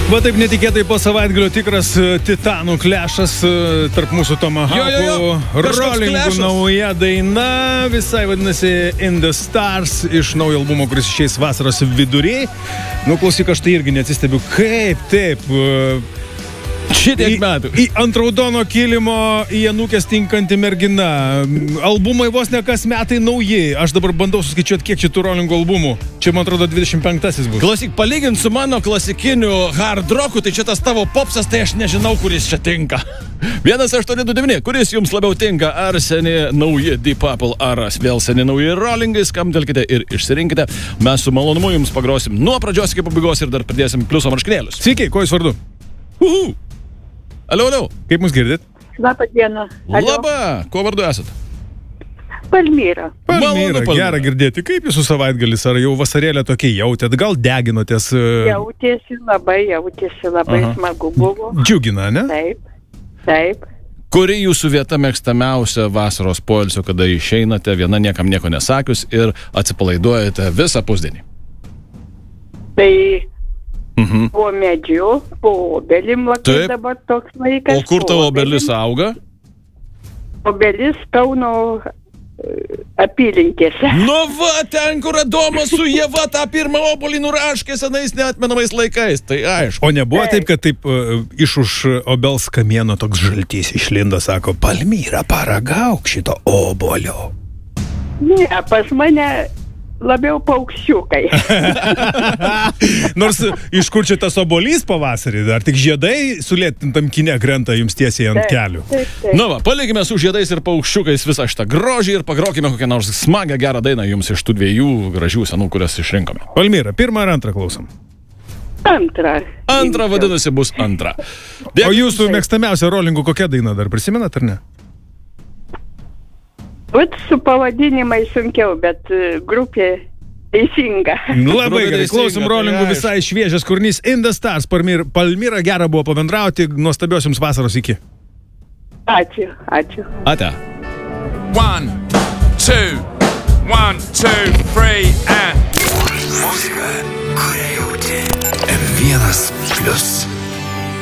Va taip netikėtai po savaitgalio tikras titanų klešas tarp mūsų Tomahawkų. Rollingų nauja daina, visai vadinasi In the Stars, iš naujo albumo, kuris išeis vasaros vidury. Nu, klausyk, aš tai irgi neatsistebiu, kaip taip... Šitiek metų. Į ant raudono kilimo į Janukės tinkanti mergina. Albumai vos ne kas metai nauji. Aš dabar bandau suskaičiuoti, kiek šitų Rollingų albumų. Čia, man atrodo, 25-asis bus. Klausyk, palygint su mano klasikiniu hard rocku, tai čia tas tavo popsas, tai aš nežinau, kuris čia tinka. 1829, kuris jums labiau tinka? Ar seni nauji Deep Purple, ar vėl seni nauji Rollingai? Skambtelkite ir išsirinkite. Mes su malonumu jums pagrosim nuo pradžios iki pabaigos ir dar pridėsim pliuso marškinėlius. Sveiki, kuo jūs vardu? Alio. Kaip mus girdit? Labą dieną. Labą. Kuo vardu esat? Palmyra. Palmyra, gera girdėti. Kaip jūsų savaitgalis? Ar jau vasarėlę tokia jautėt? Gal deginotės? Jautėsi labai smagu buvo. Džiugina, ne? Taip. Kuri jūsų vieta mėgstamiausia vasaros poilsio, kada išeinate, viena niekam nieko nesakius ir atsipalaiduojate visą pusdienį? Tai... Po medžiu, po obelim, labai dabar toks laikas. O kur tavo obelis auga? Obelis Kauno apylinkėse. Nu va, ten, kur Adomas su Ieva tą pirmą obolį nuraškė senais neatmenamais laikais, tai aišku. O nebuvo taip, kad taip iš už obels kamieno toks žaltys išlindo, sako, Palmyra, paragauk šito obolio. Ne, pas mane... Labiau paukščiukai. Nors iš kur čia tas obolys pavasarį? Ar tik žiedai sulėtintam kine krenta jums tiesiai ant kelių? Taip. Nu va, palikime su žiedais ir paukščiukais visą šitą grožį ir pagrokime kokią nors smagę gerą dainą jums iš tų dviejų gražių senų, kurias išrinkome. Palmyra, pirmą ar antrą klausom? Antrą vadinasi bus antra. O jūsų mėgstamiausia Rollingų kokia daina dar prisimenat ar ne? Vat su pavadinimai sunkiau, bet grupė teisinga. Labai gerai, klausom Rollingų visai šviežias kūrinys In the Stars. Palmyra, gera buvo pabendrauti, nuostabios jums vasaros iki. Ačiū. Ate. 1, 2, 1, 2,